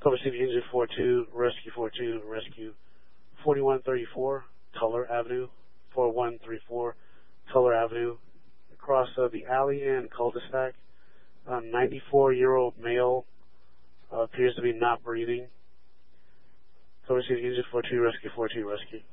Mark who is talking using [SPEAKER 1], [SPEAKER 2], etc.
[SPEAKER 1] Cover City Engine 42, Rescue 42, Rescue 4134, Color Avenue, 4134, Color Avenue, across the alley and cul-de-sac. 94-year-old male appears to be not breathing. Cover City Engine 42, Rescue 42, Rescue.